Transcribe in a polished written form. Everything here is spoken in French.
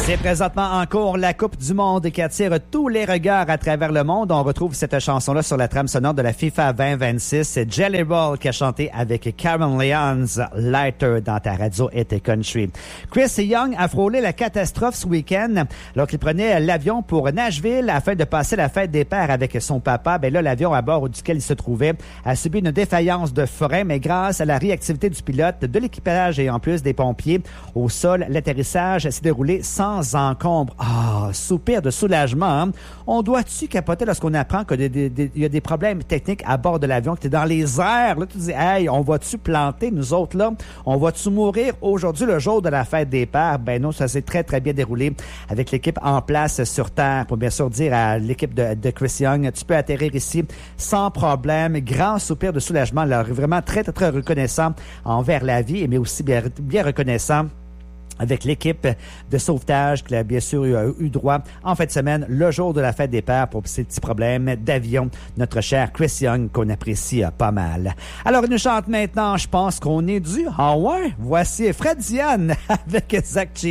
C'est présentement en cours la Coupe du monde qui attire tous les regards à travers le monde. On retrouve cette chanson-là sur la trame sonore de la FIFA 2026. C'est Jelly Roll qui a chanté avec Karen Leon's Lighter dans ta radio et tes country. Chris Young a frôlé la catastrophe ce week-end alors qu'il prenait l'avion pour Nashville afin de passer la fête des pères avec son papa. Ben là, l'avion à bord duquel il se trouvait a subi une défaillance de frein, mais grâce à la réactivité du pilote, de l'équipage et en plus des pompiers au sol, l'atterrissage s'est déroulé sans encombre. Soupir de soulagement. Hein? On doit-tu capoter lorsqu'on apprend qu'il y a des problèmes techniques à bord de l'avion, que tu es dans les airs? Là, tu te dis, hey, on va-tu planter, nous autres, là? On va-tu mourir aujourd'hui, le jour de la fête des pères? Ben non, ça s'est très, très bien déroulé avec l'équipe en place sur Terre pour bien sûr dire à l'équipe de Chris Young, tu peux atterrir ici sans problème. Grand soupir de soulagement. Alors, vraiment très, très, très reconnaissant envers la vie, mais aussi bien reconnaissant avec l'équipe de sauvetage qui a bien sûr eu droit en fin de semaine, le jour de la fête des pères, pour ces petits problèmes d'avion. Notre cher Chris Young, qu'on apprécie pas mal. Alors, il nous chante maintenant, je pense qu'on est dû. Ah ouais? Voici Fred Diane avec Zach G.